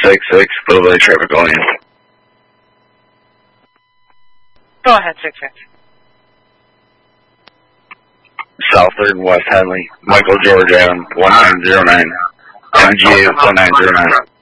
666, Boulevard traffic volume. Go ahead, 66. South 3rd and West Henley, Michael George Adam, 1909, MGA 1909.